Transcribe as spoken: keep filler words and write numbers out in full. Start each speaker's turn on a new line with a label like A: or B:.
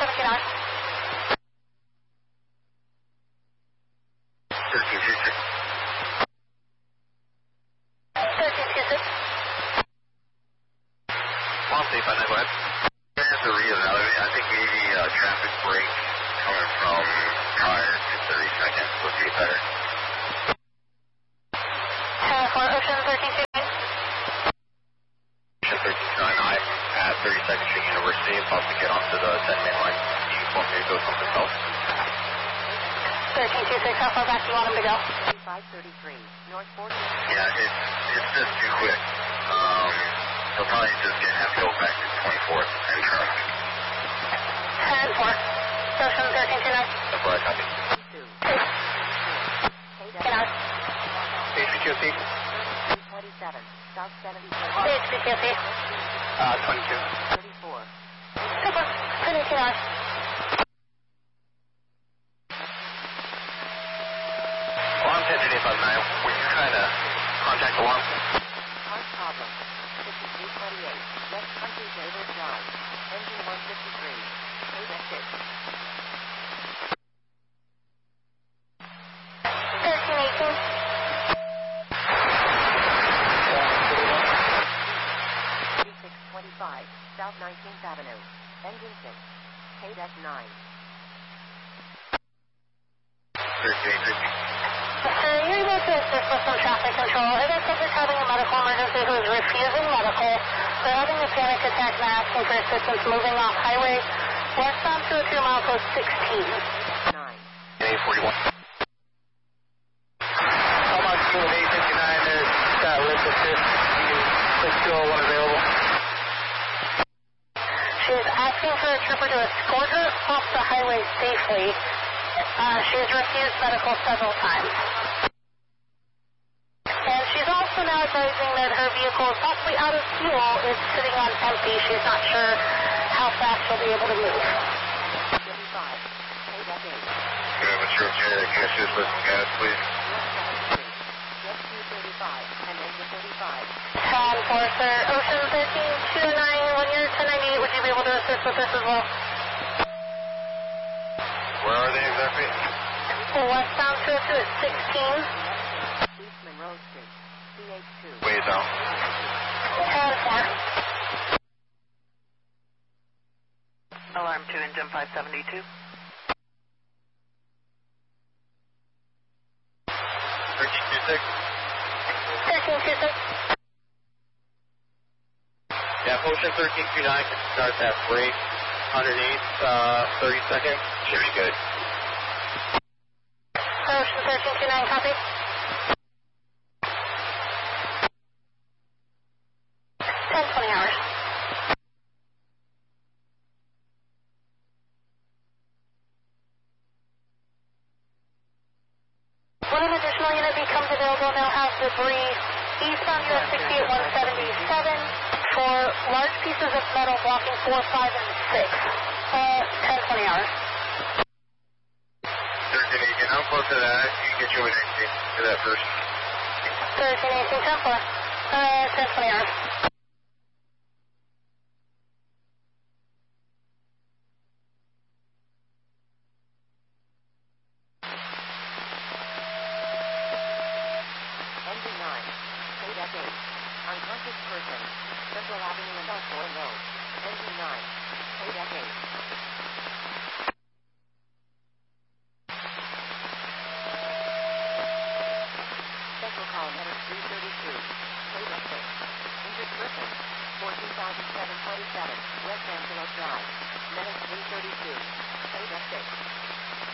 A: seventeen hours.
B: thirteen two six.
A: thirteen two six.
B: Long safe on that, go ahead. There's a reevaluate. I think maybe uh, traffic break coming from prior to thirty seconds would be better.
A: ten four, Ocean thirteen two nine.
B: Ocean thirteen two nine, I'm at thirty-second Street University, about to get onto the ten main line. Do you want me to go someplace else?
A: thirteen two six, how far back do you want him to go?
C: five thirty-three, North forty.
B: Yeah, it's, it's just too quick. Um, he'll probably just get half go back to twenty-fourth and turn.
A: ten four, Ocean thirteen two nine.
B: That's what I copy.
A: Ten hours.
B: H P Q C?
C: twenty-seven, South seventy-four.
A: H P Q C.
B: Uh, twenty-two.
C: thirty-four.
A: Super, twenty-two hours.
B: Alarm ten eighty-five nine, were you trying to contact alarm?
C: Hard problem. fifty-three twenty-eight, West Country David Drive. Engine one fifty-three. Eight exit.
A: thirteen eighteen.
C: thirty-six twenty-five, South nineteenth Avenue. Engine six. K deck nine.
B: thirteen eighteen.
A: Sir, you're able to assist with some traffic control. It is subject having a medical emergency who is refusing medical. They're having a panic attack and asking for assistance moving off highway westbound to a two mile post sixteen.
C: nine.
B: eight forty-one.
D: I'm on school eight fifty-nine, there's got lift assist, six two oh one available.
A: She is asking for a trooper to escort her off the highway safely. Uh, she has refused medical several times. And she's also now advising that her vehicle is possibly out of fuel. It's sitting on empty. She's not sure how fast she'll be able to move.
C: thirty-five. K deck eight.
B: Good, what's your okay? Can I assist with some gas, please?
C: Jet Q thirty-five and engine thirty-five.
A: ten four, sir. Ocean thirteen two nine, when you're ten ninety-eight, would you be able to assist with this as well?
B: Where are they exactly?
A: Westbound to to sixteen.
C: East Monroe Street. C H two.
B: Way down.
A: ten four.
C: Alarm two, engine five seventy-two.
B: thirteen two six.
A: thirteen two six.
B: Yeah, Ocean thirteen two nine can start that break. Underneath, uh, thirty seconds. Should be good.
A: Ocean thirteen two nine, copy. ten twenty hours. When an additional unit becomes available, they'll have debris eastbound U S sixty-eight one seventy-seven for large pieces of metal blocking four, five, and six. Uh, ten twenty hours.
B: thirteen eighteen, how close to that? You can get you over there to that first.
A: thirteen eighteen, ten four. Uh, ten twenty hours.
C: Engine nine. K deck eight. Unconscious person. Central Avenue and Osborne Road. Engine nine. K deck eight. Central column headed three thirty-two. K deck six. Injured person. fourteen thousand seven hundred twenty-seven. West Angelo Drive. Medic three thirty-two. K deck six.